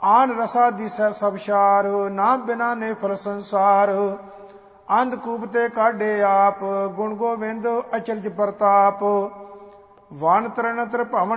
ਆਨ ਰਸਾ ਦਿਸੈ ਸਭ ਸ਼ਾਰ, ਨਾ ਬਿਨਾ ਨੇ ਫਲ ਸੰਸਾਰ। ਅੰਧਕੂਪ ਤੇ ਕਾਢੇ ਆਪ, ਗੁਣ ਗੋਬਿੰਦ ਅਚਰਜ ਪ੍ਰਤਾਪ। ਵਨ ਤਰਨ ਤਰ ਭਵਨ